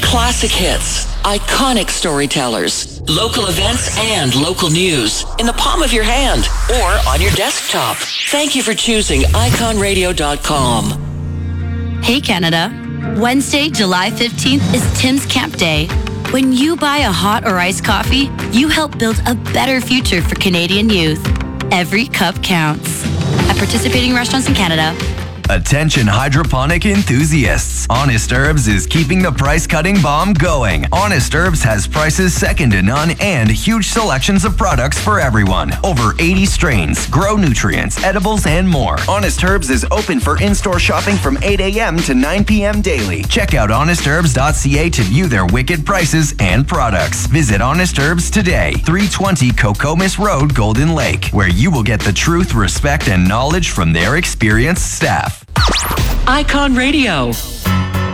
Classic hits, iconic storytellers, local events and local news in the palm of your hand or on your desktop. Thank you for choosing iconradio.com. Hey Canada, Wednesday, July 15th is Tim's Camp Day. When you buy a hot or iced coffee, you help build a better future for Canadian youth. Every cup counts. At participating restaurants in Canada. Attention hydroponic enthusiasts. Honest Herbs is keeping the price-cutting bomb going. Honest Herbs has prices second to none and huge selections of products for everyone. Over 80 strains, grow nutrients, edibles, and more. Honest Herbs is open for in-store shopping from 8 a.m. to 9 p.m. daily. Check out honestherbs.ca to view their wicked prices and products. Visit Honest Herbs today, 320 Cocomis Road, Golden Lake, where you will get the truth, respect, and knowledge from their experienced staff. Icon Radio.